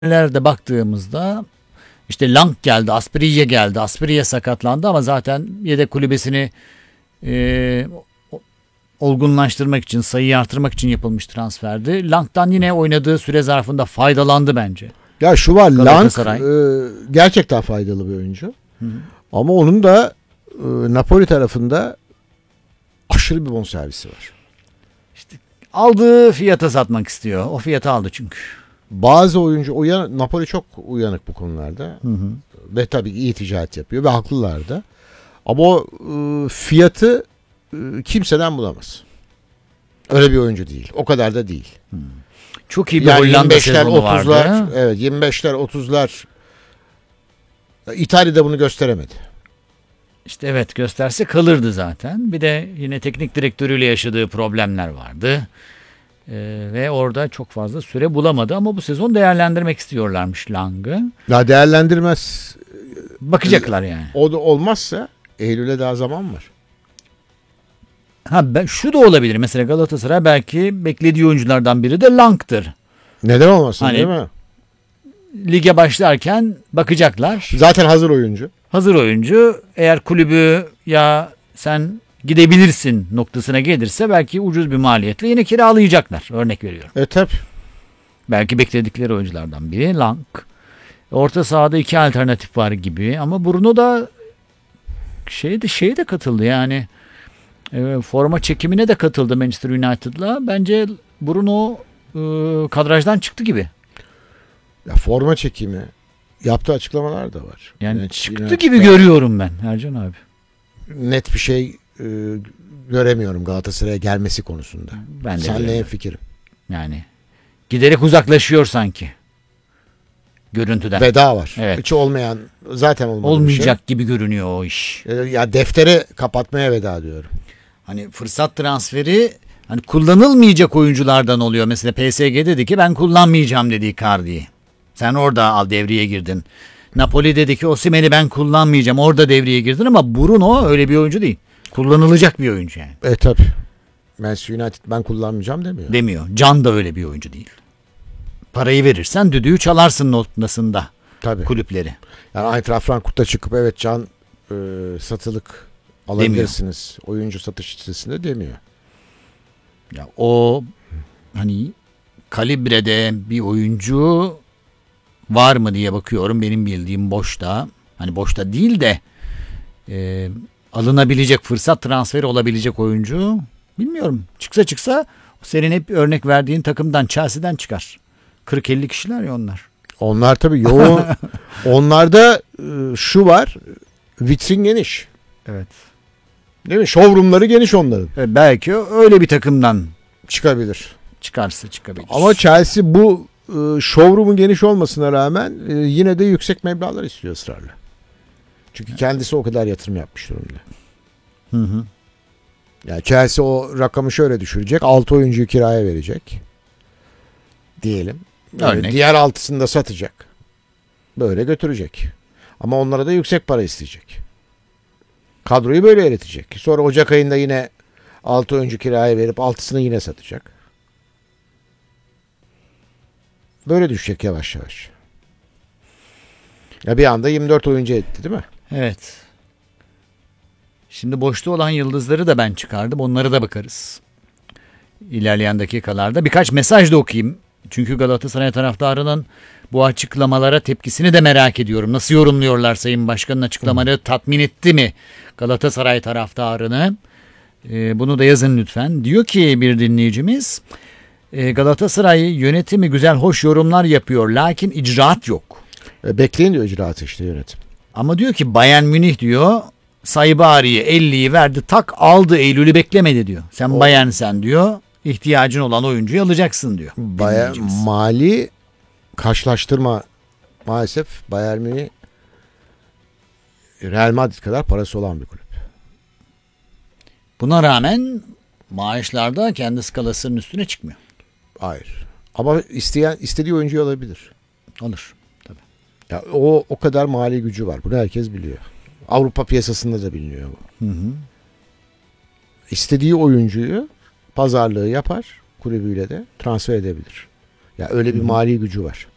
Nerede baktığımızda işte Lang geldi, Asprilla geldi. Asprilla sakatlandı ama zaten yedek kulübesini e, olgunlaştırmak için, sayıyı artırmak için yapılmış transferdi. Lang'dan yine oynadığı süre zarfında faydalandı bence. Ya şu var, Lang Galatasaray. gerçekten faydalı bir oyuncu. Hı hı. Ama onun da Napoli tarafında aşırı bir bonservisi var. Aldığı fiyata satmak istiyor. O fiyatı aldı çünkü. Bazı oyuncu Napoli çok uyanık bu konularda. Hı hı. Ve tabii iyi ticaret yapıyor ve haklılar da. Ama o fiyatı kimseden bulamaz. Öyle bir oyuncu değil. O kadar da değil. Çok iyi bir Yani Hollanda 25'ler sezonu 30'lar, vardı. evet 25'ler 30'lar İtalya'da bunu gösteremedi. İşte evet, gösterse kalırdı zaten. Bir de yine teknik direktörüyle yaşadığı problemler vardı. Ve orada çok fazla süre bulamadı ama bu sezon değerlendirmek istiyorlarmış Lang'ı. Ya değerlendirmez. Bakacaklar yani. O da olmazsa Eylül'e daha zaman var. Şu da olabilir. Mesela Galatasaray belki beklediği oyunculardan biri de Lang'tır. Neden olmasın, Hani- değil mi? Lige başlarken bakacaklar. Zaten hazır oyuncu. Hazır oyuncu, eğer kulübü ya sen gidebilirsin noktasına gelirse belki ucuz bir maliyetle yine kiralayacaklar. Örnek veriyorum. Tabii. Belki bekledikleri oyunculardan biri Lang. Orta sahada iki alternatif var gibi ama Bruno da şeye de katıldı yani. Forma çekimine de katıldı Manchester United'la. Bence Bruno kadrajdan çıktı gibi. Ya forma çekimi, yaptığı açıklamalar da var. Yani Net- çıktı net- gibi görüyorum ben Ercan abi. Net bir şey göremiyorum Galatasaray'a gelmesi konusunda. Ben de Senle öyle. hemfikirim. Yani giderek uzaklaşıyor sanki. Görüntüden. Veda var. Evet. Hiç olmayan, zaten olmayan Olmayacak gibi görünüyor o iş. bir şey. Ya deftere kapatmaya veda diyorum. Hani fırsat transferi hani kullanılmayacak oyunculardan oluyor. Mesela PSG dedi ki ben kullanmayacağım dedi Icardi'yi. Sen orada al devreye girdin. Napoli dedi ki Osimhen'i ben kullanmayacağım. Orada devreye girdin ama Bruno öyle bir oyuncu değil. Kullanılacak bir oyuncu yani. Tabii. Manchester United ben kullanmayacağım demiyor. Demiyor. Can da öyle bir oyuncu değil. Parayı verirsen düdüğü çalarsın noktasında Tabii. kulüpleri. Yani Eintracht Frankfurt'ta çıkıp evet Can satılık alabilirsiniz. Oyuncu satış listesinde demiyor. Ya o hani kalibrede bir oyuncu var mı diye bakıyorum. Benim bildiğim boşta. Hani boşta değil de alınabilecek, fırsat transferi olabilecek oyuncu bilmiyorum. Çıksa senin hep örnek verdiğin takımdan, Chelsea'den çıkar. 40-50 kişiler ya onlar. Onlar tabii yoğun. Onlarda şu var. Vitrin geniş. Evet. Değil mi? Showroomları geniş onların. Belki öyle bir takımdan Çıkabilir. çıkarsa çıkabilir. Ama Chelsea bu showroom'un geniş olmasına rağmen yine de yüksek meblağlar istiyor ısrarla. Çünkü kendisi o kadar yatırım yapmış durumda. Hı hı. Yani Chelsea o rakamı şöyle düşürecek. 6 oyuncuyu kiraya verecek. Diyelim. Örnek. Diğer 6'sını da satacak. Böyle götürecek. Ama onlara da yüksek para isteyecek. Kadroyu böyle eritecek. Sonra Ocak ayında yine 6 oyuncu kiraya verip 6'sını yine satacak. Böyle düşecek yavaş yavaş. Ya bir anda 24 oyuncu etti değil mi? Evet. Şimdi boşta olan yıldızları da ben çıkardım. Onlara da bakarız. İlerleyen dakikalarda. Birkaç mesaj da okuyayım. Çünkü Galatasaray taraftarının bu açıklamalara tepkisini de merak ediyorum. Nasıl yorumluyorlar Sayın Başkan'ın açıklamaları? Tatmin etti mi Galatasaray taraftarını? Bunu da yazın lütfen. Diyor ki bir dinleyicimiz, Galatasaray yönetimi güzel hoş yorumlar yapıyor. Lakin icraat yok. Bekleyin diyor icraatı işte yönetim. Ama diyor ki Bayern Münih diyor Saibari'ye 50'yi verdi, tak aldı, Eylül'ü beklemedi diyor. Sen Bayern'sen diyor, ihtiyacın olan oyuncuyu alacaksın diyor. Dinleyicimiz. Mali karşılaştırma maalesef Bayern Münih Real Madrid kadar parası olan bir kulüp. Buna rağmen maaşlarda kendi skalasının üstüne çıkmıyor. Hayır. Ama istediği oyuncuyu alabilir. Alır. Tabii. Ya o kadar mali gücü var. Bunu herkes biliyor. Avrupa piyasasında da biliniyor bu. Hı hı. İstediği oyuncuyu pazarlığı yapar, kulübüyle de transfer edebilir. Ya öyle bir mali gücü var.